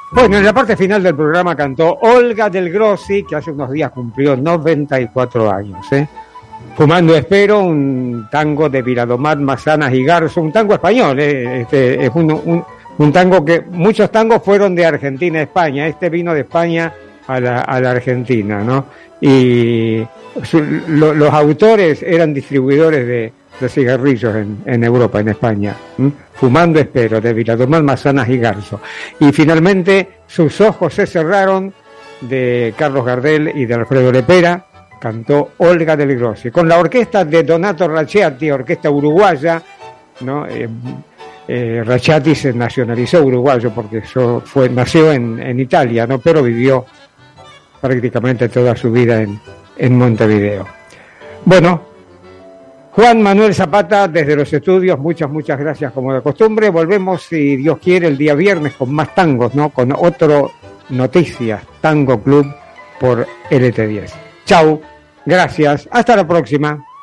Bueno, en la parte final del programa cantó Olga del Grossi, que hace unos días cumplió 94 años. Fumando Espero, un tango de Viladomar, Mazanas y Garzo, un tango español. Es un tango que muchos tangos fueron de Argentina a España. Este vino de España a la Argentina, ¿no? Y los autores eran distribuidores de cigarrillos en Europa, en España. Fumando Espero, de Viladomar, Mazanas y Garzo. Y finalmente, Sus ojos se cerraron, de Carlos Gardel y de Alfredo Lepera, cantó Olga del Grossi, con la orquesta de Donato Racciatti, orquesta uruguaya, ¿no? Racciatti se nacionalizó uruguayo porque nació en Italia, ¿no? Pero vivió prácticamente toda su vida en Montevideo. Bueno, Juan Manuel Zapata desde los estudios, muchas gracias como de costumbre. Volvemos, si Dios quiere, el día viernes con más tangos, ¿no? Con otro Noticias Tango Club por LT10. Chau, gracias, hasta la próxima.